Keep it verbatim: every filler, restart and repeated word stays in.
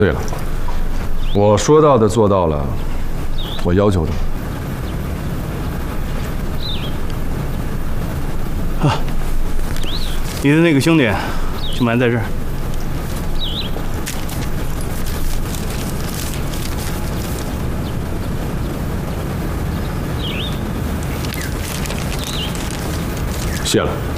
对了，我说到的做到了，我要求的。 啊，你的那个兄弟就埋在这儿。 谢了。